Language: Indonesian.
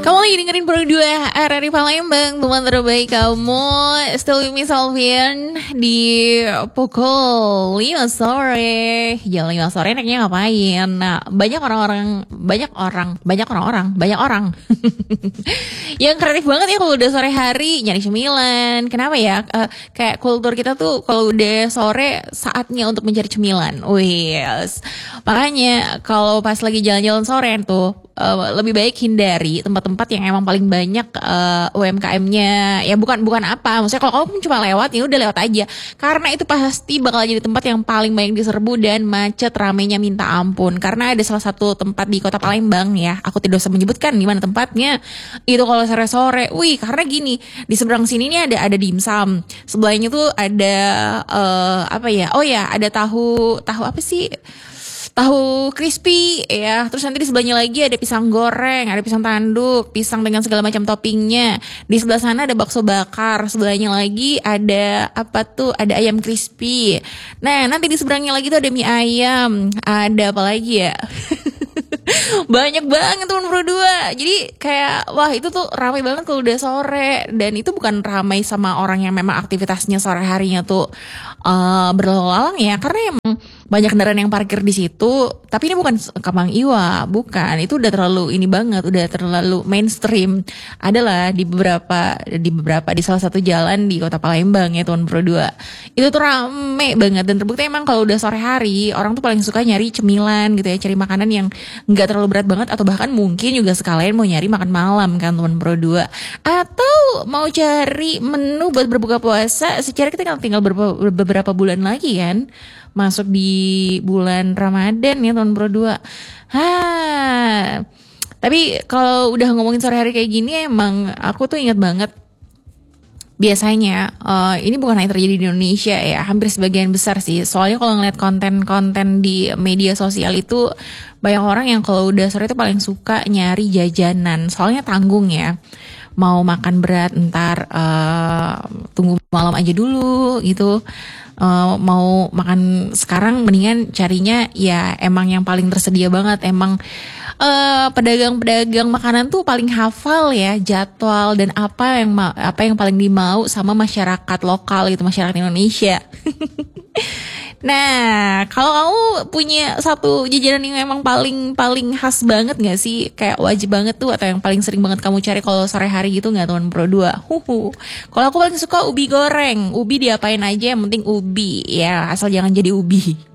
Kamu lagi dengerin Pro 2 RRI Palembang, teman terbaik kamu. Still with me Salvian di pukul 5 sore. Jam 5 sore enaknya ngapain? Nah, banyak orang yang kreatif banget ya kalau udah sore hari nyari cemilan. Kenapa ya? Kayak kultur kita tuh kalau udah sore saatnya untuk mencari cemilan. Wih, makanya kalau pas lagi jalan-jalan sore tuh lebih baik hindari tempat-tempat yang emang paling banyak UMKM-nya. Ya bukan apa, maksudnya kalau kamu cuma lewat ya udah lewat aja, karena itu pasti bakal jadi tempat yang paling banyak diserbu dan macet ramenya minta ampun. Karena ada salah satu tempat di kota Palembang ya, aku tidak usah menyebutkan di mana tempatnya. Itu kalau sore-sore, karena gini, di seberang sini nih ada dimsum, sebelahnya tuh ada ada tahu apa sih, tahu crispy ya. Terus nanti di sebelahnya lagi ada pisang goreng, ada pisang tanduk, pisang dengan segala macam toppingnya. Di sebelah sana ada bakso bakar, sebelahnya lagi ada ada ayam crispy. Nah, nanti di seberangnya lagi tuh ada mie ayam. Ada apa lagi ya? Banyak banget teman Pro 2. Jadi kayak wah, itu tuh ramai banget kalau udah sore. Dan itu bukan ramai sama orang yang memang aktivitasnya sore harinya tuh berlalu lalang ya, karena emang banyak kendaraan yang parkir di situ. Tapi ini bukan Kemang Iwa, bukan. Itu udah terlalu ini banget, udah terlalu mainstream. Adalah di beberapa di salah satu jalan di Kota Palembang ya teman Pro 2. Itu tuh rame banget dan terbukti emang kalau udah sore hari orang tuh paling suka nyari cemilan gitu ya, cari makanan yang nggak terlalu berat banget, atau bahkan mungkin juga sekalian mau nyari makan malam kan teman Pro 2, atau mau cari menu buat berbuka puasa. Secara kita tinggal beberapa bulan lagi kan masuk di bulan Ramadan ya teman Pro 2. Tapi kalau udah ngomongin sore hari kayak gini, emang aku tuh ingat banget. Biasanya ini bukan hanya terjadi di Indonesia ya, hampir sebagian besar sih. Soalnya kalau ngeliat konten-konten di media sosial itu, banyak orang yang kalau udah sore itu paling suka nyari jajanan. Soalnya tanggung ya, mau makan berat ntar tunggu malam aja dulu gitu. Mau makan sekarang mendingan carinya ya emang yang paling tersedia banget. Emang pedagang-pedagang makanan tuh paling hafal ya jadwal dan apa yang paling dimau sama masyarakat lokal gitu, masyarakat Indonesia. Nah, kalau kamu punya satu jajanan yang emang paling khas banget gak sih? Kayak wajib banget tuh, atau yang paling sering banget kamu cari kalau sore hari gitu gak teman Pro 2? Kalau aku paling suka ubi goreng. Ubi diapain aja yang penting ubi ya, asal jangan jadi ubi.